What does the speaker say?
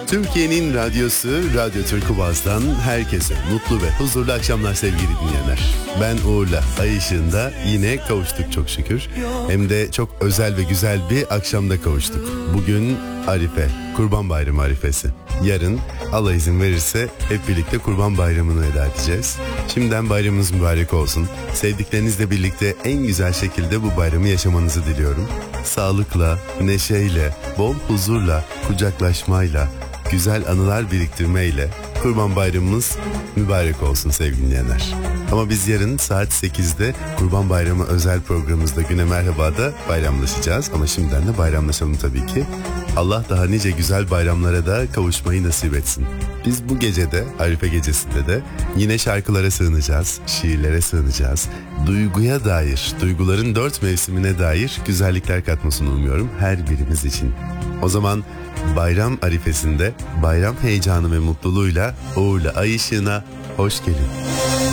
Türkiye'nin radyosu Radyo Türkubaz'dan herkese mutlu ve huzurlu akşamlar sevgili dinleyenler. Ben Uğur'la Ay Işığı'nda yine kavuştuk çok şükür. Hem de çok özel ve güzel bir akşamda kavuştuk. Bugün Arife, Kurban Bayramı arifesi. Yarın Allah izin verirse hep birlikte Kurban Bayramı'nı eda edeceğiz. Şimdiden bayramınız mübarek olsun. Sevdiklerinizle birlikte en güzel şekilde bu bayramı yaşamanızı diliyorum. Sağlıkla, neşeyle, bol huzurla, kucaklaşmayla, güzel anılar biriktirmeyle Kurban Bayramımız mübarek olsun sevgili dinleyenler. Ama biz yarın saat 8'de Kurban Bayramı özel programımızda Güne Merhaba'da bayramlaşacağız. Ama şimdiden de bayramlaşalım tabii ki. Allah daha nice güzel bayramlara da kavuşmayı nasip etsin. Biz bu gecede, Arife gecesinde de yine şarkılara sığınacağız, şiirlere sığınacağız. Duyguya dair, duyguların 4 mevsimine dair güzellikler katmasını umuyorum her birimiz için. O zaman bayram arifesinde bayram heyecanı ve mutluluğuyla Uğur'la Ay Işığı'na hoş gelin.